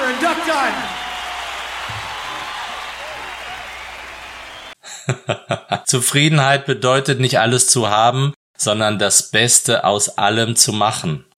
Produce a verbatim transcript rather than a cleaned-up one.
and Duck Done. Zufriedenheit bedeutet nicht alles zu haben, sondern das Beste aus allem zu machen.